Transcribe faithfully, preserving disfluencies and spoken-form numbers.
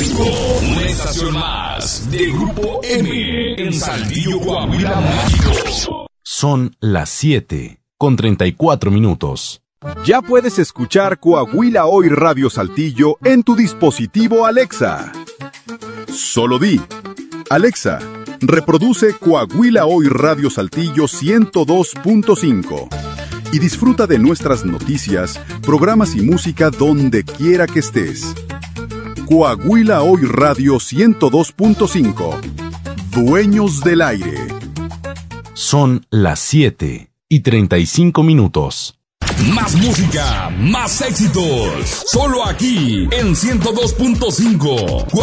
cinco, una estación más de Grupo M en Saltillo, Coahuila, México. Son las siete con treinta y cuatro minutos. Ya puedes escuchar Coahuila Hoy Radio Saltillo en tu dispositivo Alexa. Solo di, Alexa, reproduce Coahuila Hoy Radio Saltillo ciento dos punto cinco y disfruta de nuestras noticias, programas y música donde quiera que estés. Coahuila Hoy Radio ciento dos punto cinco. Dueños del aire. Son las siete y treinta y cinco minutos. Más música, más éxitos. Solo aquí en ciento dos punto cinco.